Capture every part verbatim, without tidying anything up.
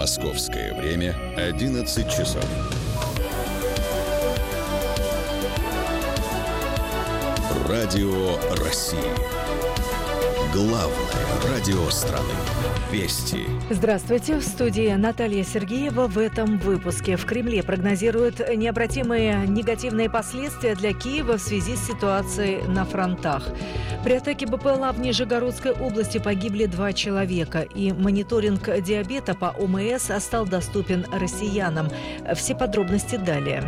Московское время одиннадцать часов. Радио России. Главное радио страны. Вести. Здравствуйте. В студии Наталья Сергеева. В этом выпуске в Кремле прогнозируют необратимые негативные последствия для Киева в связи с ситуацией на фронтах. При атаке БПЛА в Нижегородской области погибли два человека, и мониторинг диабета по ОМС стал доступен россиянам. Все подробности далее.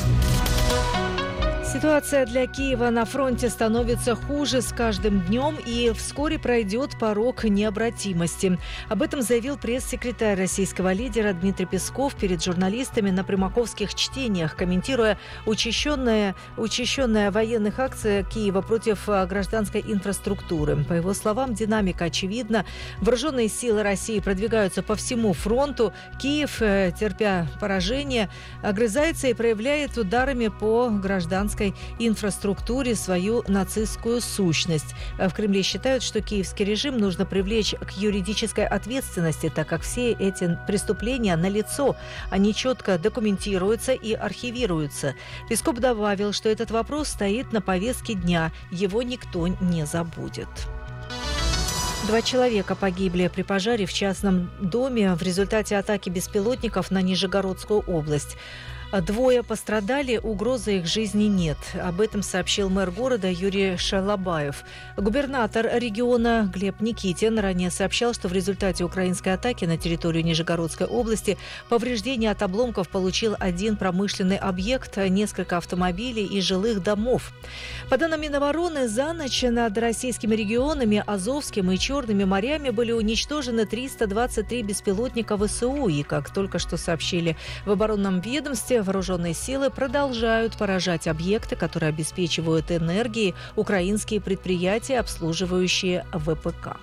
Ситуация для Киева на фронте становится хуже с каждым днем и вскоре пройдет порог необратимости. Об этом заявил пресс-секретарь российского лидера Дмитрий Песков перед журналистами на примаковских чтениях, комментируя учащенная, учащенная военных акций Киева против гражданской инфраструктуры. По его словам, динамика очевидна. Вооруженные силы России продвигаются по всему фронту. Киев, терпя поражение, огрызается и проявляет ударами по гражданской инфраструктуре свою нацистскую сущность. В Кремле считают, что киевский режим нужно привлечь к юридической ответственности, так как все эти преступления налицо. Они четко документируются и архивируются. Песков добавил, что этот вопрос стоит на повестке дня. Его никто не забудет. Два человека погибли при пожаре в частном доме в результате атаки беспилотников на Нижегородскую область. Двое пострадали, угрозы их жизни нет. Об этом сообщил мэр города Юрий Шалабаев. Губернатор региона Глеб Никитин ранее сообщал, что в результате украинской атаки на территорию Нижегородской области повреждения от обломков получил один промышленный объект, несколько автомобилей и жилых домов. По данным Минобороны, за ночь над российскими регионами Азовским и Черными морями были уничтожены триста двадцать три беспилотника ВСУ. И, как только что сообщили в оборонном ведомстве, вооруженные силы продолжают поражать объекты, которые обеспечивают энергией украинские предприятия, обслуживающие ВПК.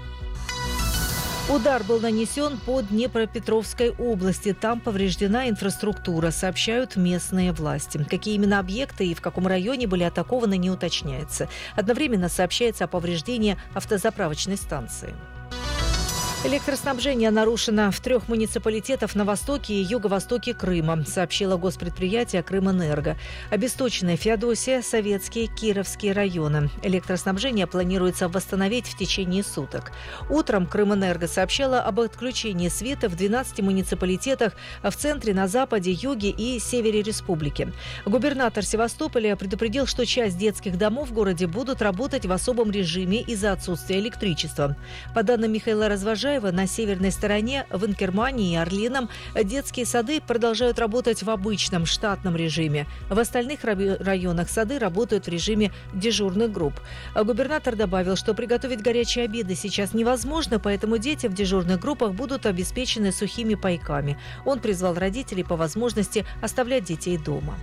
Удар был нанесен по Днепропетровской области. Там повреждена инфраструктура, сообщают местные власти. Какие именно объекты и в каком районе были атакованы, не уточняется. Одновременно сообщается о повреждении автозаправочной станции. Электроснабжение нарушено в трех муниципалитетах на востоке и юго-востоке Крыма, сообщило госпредприятие «Крымэнерго». Обесточены Феодосия, Советские, Кировские районы. Электроснабжение планируется восстановить в течение суток. Утром «Крымэнерго» сообщало об отключении света в двенадцати муниципалитетах в центре, на западе, юге и севере республики. Губернатор Севастополя предупредил, что часть детских домов в городе будут работать в особом режиме из-за отсутствия электричества. По данным Михаила Развожаева, на северной стороне, в Инкермане и Орлином, детские сады продолжают работать в обычном штатном режиме. В остальных районах сады работают в режиме дежурных групп. Губернатор добавил, что приготовить горячие обеды сейчас невозможно, поэтому дети в дежурных группах будут обеспечены сухими пайками. Он призвал родителей по возможности оставлять детей дома.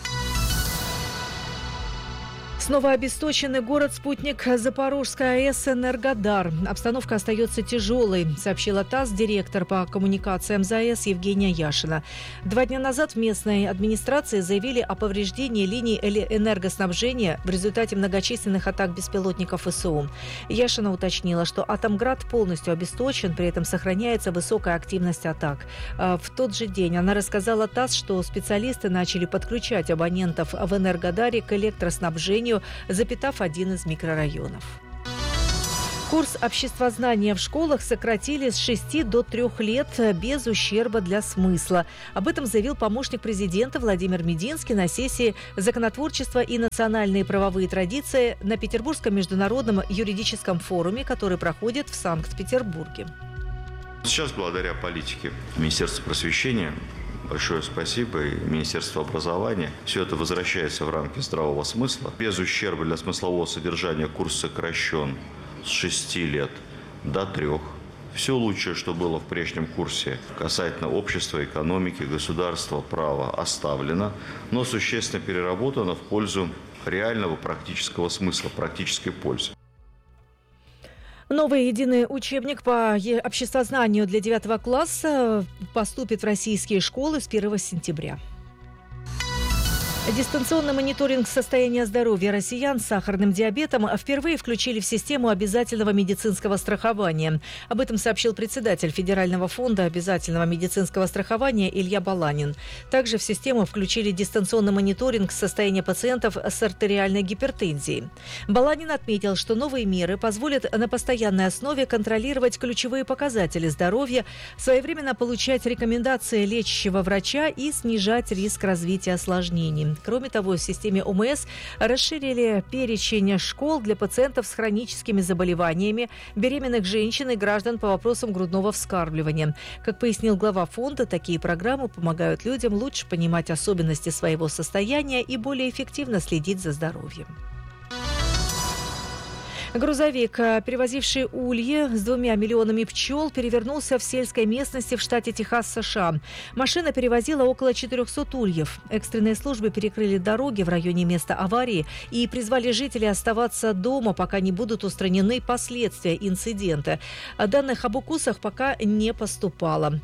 Снова обесточенный город-спутник Запорожская АЭС «Энергодар». Обстановка остается тяжелой, сообщила ТАСС директор по коммуникациям ЗАЭС Евгения Яшина. Два дня назад в местной администрации заявили о повреждении линий энергоснабжения в результате многочисленных атак беспилотников ВСУ. Яшина уточнила, что Атомград полностью обесточен, при этом сохраняется высокая активность атак. В тот же день она рассказала ТАСС, что специалисты начали подключать абонентов в Энергодаре к электроснабжению, запитав один из микрорайонов. Курс обществознания в школах сократили с шести до трех лет без ущерба для смысла. Об этом заявил помощник президента Владимир Мединский на сессии «Законотворчество и национальные правовые традиции» на Петербургском международном юридическом форуме, который проходит в Санкт-Петербурге. Сейчас, благодаря политике Министерства просвещения, большое спасибо, и Министерство образования, все это возвращается в рамки здравого смысла. Без ущерба для смыслового содержания курс сокращен с шести лет до трех. Все лучшее, что было в прежнем курсе касательно общества, экономики, государства, права, оставлено, но существенно переработано в пользу реального практического смысла, практической пользы. Новый единый учебник по обществознанию для девятого класса поступит в российские школы с первого сентября. Дистанционный мониторинг состояния здоровья россиян с сахарным диабетом впервые включили в систему обязательного медицинского страхования. Об этом сообщил председатель Федерального фонда обязательного медицинского страхования Илья Баланин. Также в систему включили дистанционный мониторинг состояния пациентов с артериальной гипертензией. Баланин отметил, что новые меры позволят на постоянной основе контролировать ключевые показатели здоровья, своевременно получать рекомендации лечащего врача и снижать риск развития осложнений. Кроме того, в системе ОМС расширили перечень школ для пациентов с хроническими заболеваниями, беременных женщин и граждан по вопросам грудного вскармливания. Как пояснил глава фонда, такие программы помогают людям лучше понимать особенности своего состояния и более эффективно следить за здоровьем. Грузовик, перевозивший ульи с двумя миллионами пчел, перевернулся в сельской местности в штате Техас, США. Машина перевозила около четырехсот ульев. Экстренные службы перекрыли дороги в районе места аварии и призвали жителей оставаться дома, пока не будут устранены последствия инцидента. Данных об укусах пока не поступало.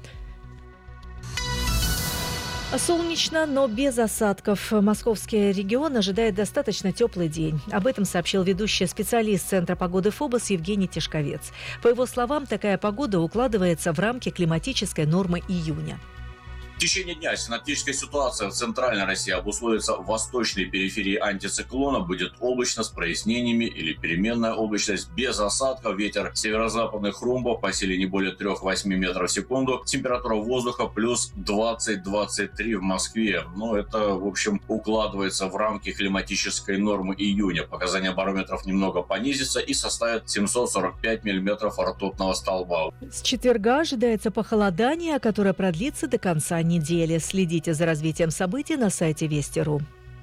Солнечно, но без осадков. Московский регион ожидает достаточно теплый день. Об этом сообщил ведущий специалист Центра погоды ФОБОС Евгений Тишковец. По его словам, такая погода укладывается в рамки климатической нормы июня. В течение дня синоптическая ситуация в центральной России обусловится в восточной периферии антициклона. Будет облачно с прояснениями или переменная облачность без осадков. Ветер северо-западных румбов по силе не более трёх-восьми метров в секунду. Температура воздуха плюс двадцать-двадцать три в Москве. Но это, в общем, укладывается в рамки климатической нормы июня. Показания барометров немного понизятся и составят семьсот сорок пять миллиметров ртутного столба. С четверга ожидается похолодание, которое продлится до конца недели. Следите за развитием событий на сайте Вести точка ру.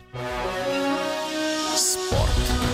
Спорт.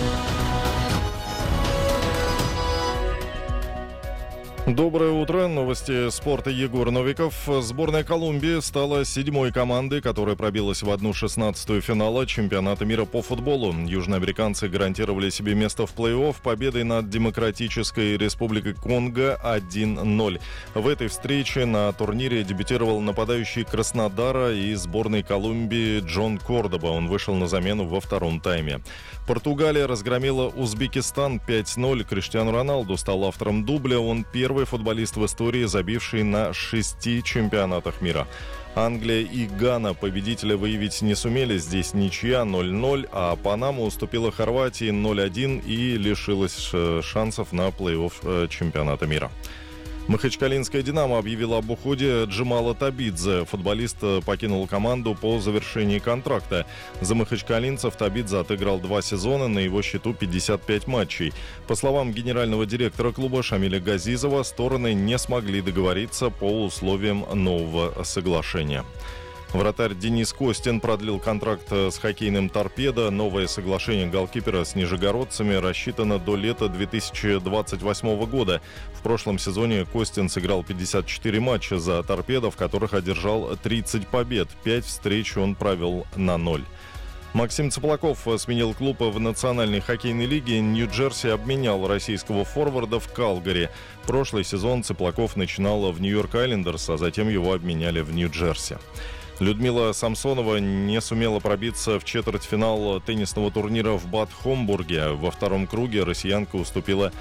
Доброе утро. Новости спорта. Егор Новиков. Сборная Колумбии стала седьмой командой, которая пробилась в одну шестнадцатую финала чемпионата мира по футболу. Южноамериканцы гарантировали себе место в плей-офф победой над Демократической Республикой Конго один ноль. В этой встрече на турнире дебютировал нападающий Краснодара и сборной Колумбии Джон Кордоба. Он вышел на замену во втором тайме. Португалия разгромила Узбекистан пять ноль. Криштиану Роналду стал автором дубля. Он первый футболист в истории, забивший на шести чемпионатах мира. Англия и Гана победителя выявить не сумели. Здесь ничья ноль ноль, а Панама уступила Хорватии ноль один и лишилась шансов на плей-офф чемпионата мира. Махачкалинская «Динамо» объявила об уходе Джемала Табидзе. Футболист покинул команду по завершении контракта. За махачкалинцев Табидзе отыграл два сезона, на его счету пятьдесят пять матчей. По словам генерального директора клуба Шамиля Газизова, стороны не смогли договориться по условиям нового соглашения. Вратарь Денис Костин продлил контракт с хоккейным «Торпедо». Новое соглашение голкипера с нижегородцами рассчитано до лета две тысячи двадцать восьмого года. В прошлом сезоне Костин сыграл пятьдесят четыре матча за «Торпедо», в которых одержал тридцать побед. Пять встреч он провел на ноль. Максим Цыплаков сменил клуб в Национальной хоккейной лиге. Нью-Джерси обменял российского форварда в Калгари. Прошлый сезон Цыплаков начинал в Нью-Йорк Айлендерс, а затем его обменяли в Нью-Джерси. Людмила Самсонова не сумела пробиться в четвертьфинал теннисного турнира в Бад Хомбурге. Во втором круге россиянка уступила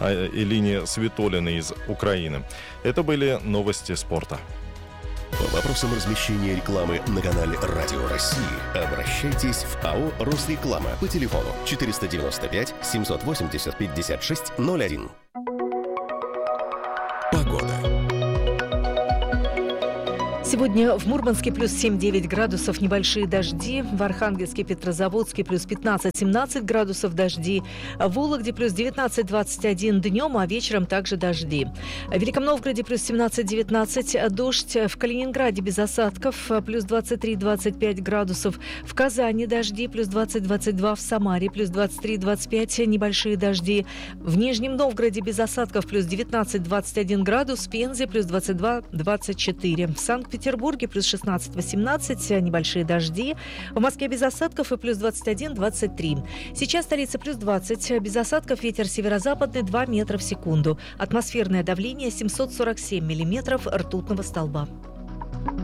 Элине Свитолиной из Украины. Это были новости спорта. По вопросам размещения рекламы на канале Радио России обращайтесь в АО «Росреклама» по телефону четыреста девяносто пять семьсот восемьдесят пятьдесят шесть ноль один. Погода. Сегодня в Мурманске плюс семь-девять градусов, небольшие дожди. В Архангельске, Петрозаводске плюс пятнадцать-семнадцать градусов, дожди. В Вологде плюс девятнадцать-двадцать один днем, а вечером также дожди. В Великом Новгороде плюс семнадцать-девятнадцать, дождь. В Калининграде без осадков плюс двадцать три-двадцать пять градусов. В Казани дожди плюс двадцать-двадцать два, в Самаре плюс двадцать три-двадцать пять, небольшие дожди. В Нижнем Новгороде без осадков плюс девятнадцать-двадцать один градус, в Пензе плюс двадцать два-двадцать четыре. В Санкт-Петербурге В Петербурге плюс шестнадцать-восемнадцать, небольшие дожди. В Москве без осадков и плюс двадцать один-двадцать три. Сейчас столица плюс двадцать, без осадков, ветер северо-западный два метра в секунду. Атмосферное давление семьсот сорок семь миллиметров ртутного столба.